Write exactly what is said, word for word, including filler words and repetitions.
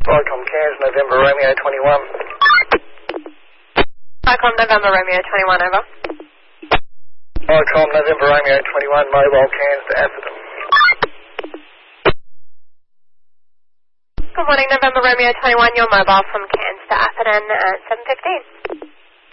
Vicom Cairns, November Romeo twenty-one. Vicom November Romeo twenty-one, over. Vicom November Romeo twenty-one, mobile Cairns to Atherton. Good morning, November Romeo twenty-one, your mobile from Cairns to Atherton at seven fifteen.